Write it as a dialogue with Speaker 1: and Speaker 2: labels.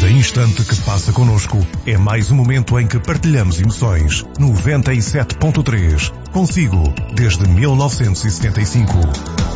Speaker 1: Cada instante que passa connosco é mais um momento em que partilhamos emoções. 97.3. Consigo, desde 1975.